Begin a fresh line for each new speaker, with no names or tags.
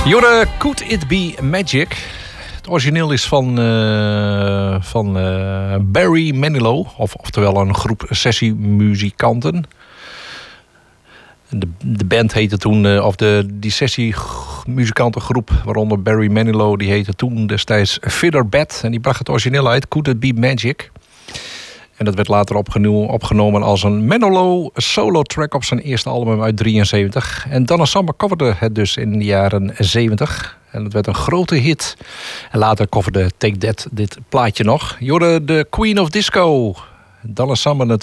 Jorde, Could It Be Magic? Het origineel is van Barry Manilow, oftewel een groep sessiemuzikanten. De band heette toen, die sessiemuzikantengroep, waaronder Barry Manilow, die heette toen destijds Featherbed. En die bracht het origineel uit, Could It Be Magic? En dat werd later opgenomen als een Manilow solo track op zijn eerste album uit 73. En Donna Summer coverde het dus in de jaren 70. En dat werd een grote hit. En later coverde Take That dit plaatje nog. Jorde, de Queen of Disco. Donna Summer natuurlijk.